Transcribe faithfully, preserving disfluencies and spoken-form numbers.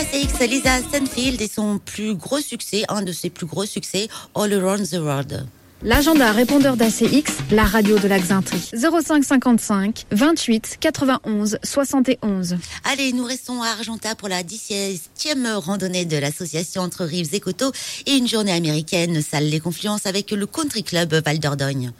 A C X, Lisa Stanfield et son plus gros succès, un de ses plus gros succès, All Around the World. L'agenda répondeur d'A C X, la radio de la Xintrie. zéro cinq cinquante-cinq, vingt-huit, quatre-vingt-onze, soixante et onze. Allez, nous restons à Argentat pour la dix-septième randonnée de l'association Entre Rives et Coteaux et une journée américaine, salle Les Confluences avec le Country Club Val d'Ordogne.